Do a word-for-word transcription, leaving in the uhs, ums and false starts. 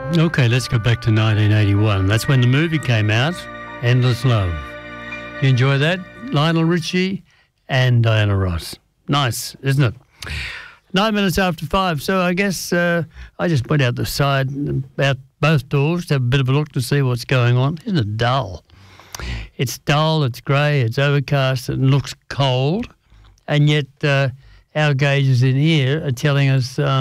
Okay, let's go back to nineteen eighty-one. That's when the movie came out, Endless Love. You enjoy that? Lionel Richie and Diana Ross. Nice, isn't it? Nine minutes after five. So I guess uh, I just went out the side, out both doors, to have a bit of a look to see what's going on. Isn't it dull? It's dull, it's grey, it's overcast, it looks cold, and yet uh, our gauges in here are telling us... Um,